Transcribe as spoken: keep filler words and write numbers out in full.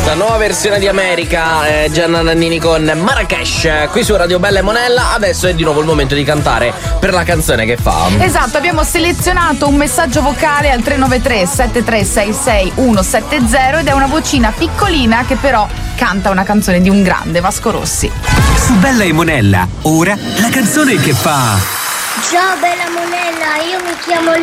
questa nuova versione di America, eh, Gianna Nannini con Marrakesh, qui su Radio Bella e Monella. Adesso è di nuovo il momento di cantare per la canzone che fa. Esatto, abbiamo selezionato un messaggio vocale al tre nove tre sette tre sei sei uno sette zero ed è una vocina piccolina che però canta una canzone di un grande, Vasco Rossi. Su Bella e Monella, ora la canzone che fa. Ciao Bella Monella, io mi chiamo